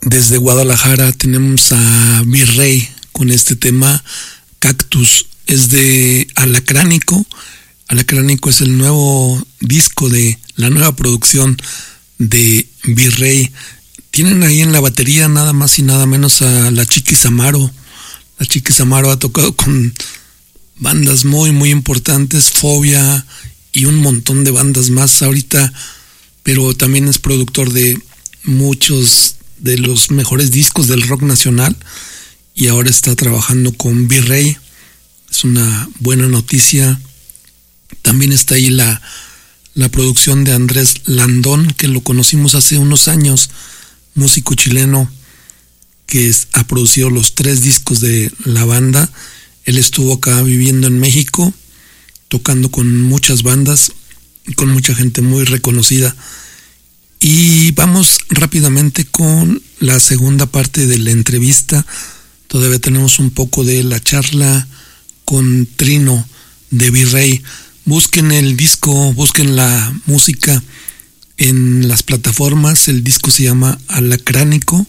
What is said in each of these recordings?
Desde Guadalajara tenemos a Virrey con este tema Cactus. Es de Alacránico. Alacránico es el nuevo disco de la nueva producción de Virrey. Tienen ahí en la batería nada más y nada menos a la Chiquis Amaro. La Chiquis Amaro ha tocado con bandas muy muy importantes, Fobia y un montón de bandas más ahorita, pero también es productor de muchos de los mejores discos del rock nacional y ahora está trabajando con Virrey. Es una buena noticia. También está ahí la producción de Andrés Landón, que lo conocimos hace unos años, músico chileno que ha producido los 3 discos de la banda. Él estuvo acá viviendo en México, tocando con muchas bandas y con mucha gente muy reconocida. Y vamos rápidamente con la segunda parte de la entrevista. Todavía tenemos un poco de la charla con Trino de Virrey. Busquen el disco, busquen la música en las plataformas. El disco se llama Alacránico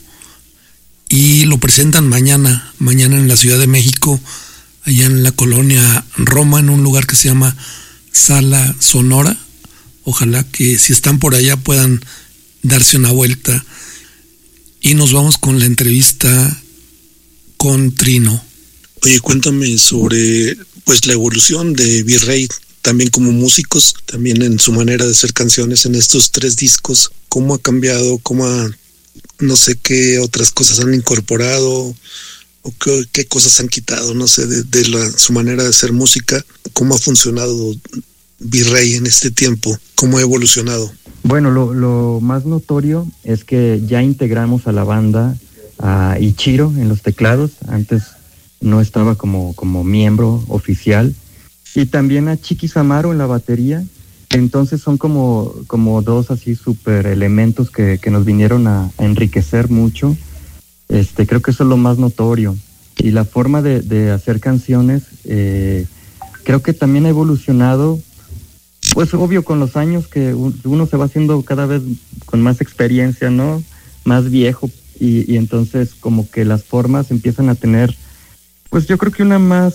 y lo presentan mañana en la Ciudad de México, allá en la colonia Roma, en un lugar que se llama Sala Sonora. Ojalá que si están por allá puedan darse una vuelta. Y nos vamos con la entrevista con Trino. Oye, cuéntame sobre pues la evolución de Virrey, también como músicos, también en su manera de hacer canciones en estos 3 discos. ¿Cómo ha cambiado? No sé qué otras cosas han incorporado o qué cosas han quitado, no sé, de su manera de hacer música. ¿Cómo ha funcionado Virrey en este tiempo? ¿Cómo ha evolucionado? Bueno, lo más notorio es que ya integramos a la banda a Ichiro en los teclados. Antes no estaba como miembro oficial. Y también a Chiquis Amaro en la batería. Entonces son como 2 así super elementos que nos vinieron a enriquecer mucho. Creo que eso es lo más notorio. Y la forma de hacer canciones, creo que también ha evolucionado. Pues obvio, con los años que uno se va haciendo cada vez con más experiencia, ¿no? Más viejo, y entonces como que las formas empiezan a tener, pues yo creo que una más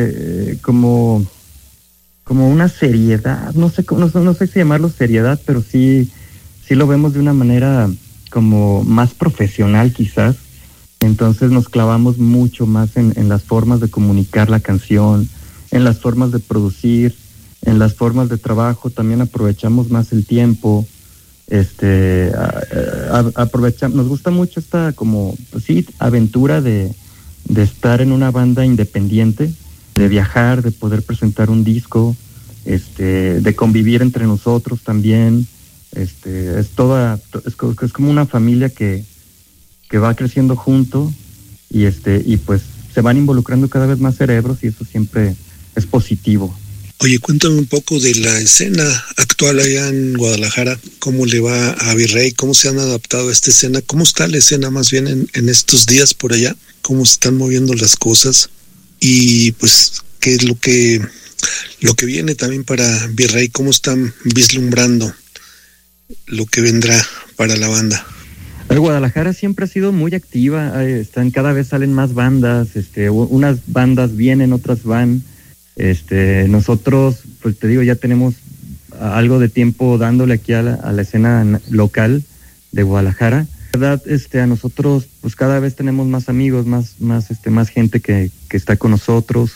como una seriedad, no sé si llamarlo seriedad, pero sí lo vemos de una manera como más profesional quizás. Entonces nos clavamos mucho más en las formas de comunicar la canción, en las formas de producir, en las formas de trabajo. También aprovechamos más el tiempo, nos gusta mucho esta como, pues sí, aventura de estar en una banda independiente, de viajar, de poder presentar un disco, de convivir entre nosotros también. Es como una familia que va creciendo junto y pues se van involucrando cada vez más cerebros y eso siempre es positivo. Oye, cuéntame un poco de la escena actual allá en Guadalajara. ¿Cómo le va a Virrey? ¿Cómo se han adaptado a esta escena? ¿Cómo está la escena más bien en estos días por allá? ¿Cómo se están moviendo las cosas? Y pues, ¿qué es lo que viene también para Virrey? ¿Cómo están vislumbrando lo que vendrá para la banda? Guadalajara siempre ha sido muy activa. Cada vez salen más bandas. Unas bandas vienen, otras van. Nosotros, pues te digo, ya tenemos algo de tiempo dándole aquí a la escena local de Guadalajara. La verdad, a nosotros, pues cada vez tenemos más amigos, más gente que está con nosotros.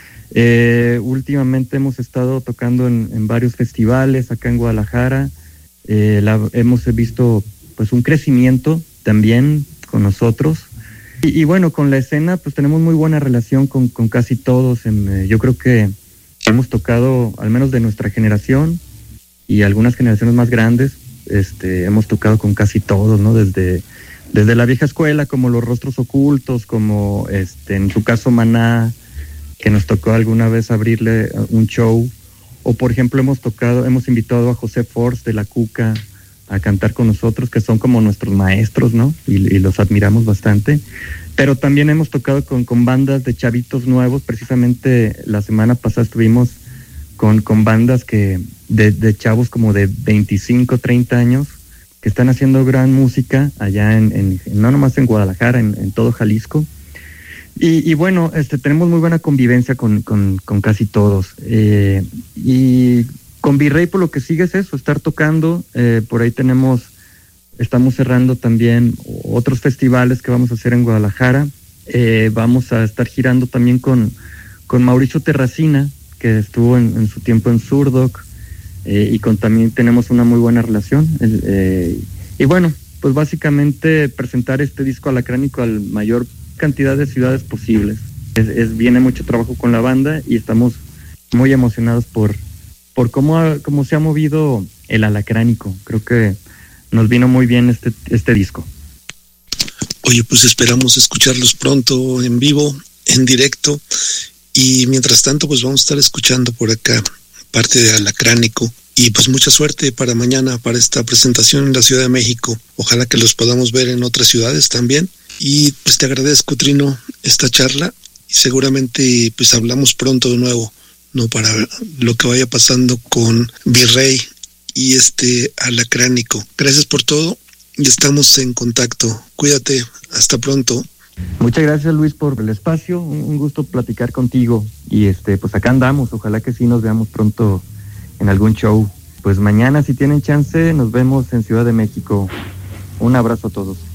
Últimamente hemos estado tocando en varios festivales acá en Guadalajara. Hemos visto pues un crecimiento también con nosotros. Y bueno, con la escena pues tenemos muy buena relación con casi todos. Yo creo que hemos tocado, al menos de nuestra generación y algunas generaciones más grandes, hemos tocado con casi todos, ¿no? Desde la vieja escuela, como Los Rostros Ocultos, como en su caso Maná, que nos tocó alguna vez abrirle un show, o por ejemplo hemos invitado a José Force de La Cuca a cantar con nosotros, que son como nuestros maestros, ¿no? Y los admiramos bastante. Pero también hemos tocado con bandas de chavitos nuevos. Precisamente la semana pasada estuvimos con bandas de chavos como de 25, 30 años, que están haciendo gran música allá no nomás en Guadalajara, en todo Jalisco. Y bueno, tenemos muy buena convivencia con casi todos. Y con Virrey, por lo que sigue es eso, estar tocando. Por ahí estamos cerrando también otros festivales que vamos a hacer en Guadalajara. Vamos a estar girando también con Mauricio Terracina, que estuvo en su tiempo en Surdoc, y también tenemos una muy buena relación. Y bueno, pues básicamente presentar este disco Alacránico al mayor cantidad de ciudades posibles. Viene mucho trabajo con la banda y estamos muy emocionados por cómo se ha movido el Alacránico. Creo que nos vino muy bien este disco. Oye, pues esperamos escucharlos pronto en vivo, en directo, y mientras tanto pues vamos a estar escuchando por acá parte de Alacránico. Y pues mucha suerte para mañana, para esta presentación en la Ciudad de México. Ojalá que los podamos ver en otras ciudades también. Y pues te agradezco, Trino, esta charla, y seguramente pues hablamos pronto de nuevo, ¿no? Para lo que vaya pasando con Virrey y Alacránico. Gracias por todo y estamos en contacto. Cuídate, hasta pronto. Muchas gracias, Luis, por el espacio. Un gusto platicar contigo. Y pues acá andamos. Ojalá que sí nos veamos pronto en algún show. Pues mañana, si tienen chance, nos vemos en Ciudad de México. Un abrazo a todos.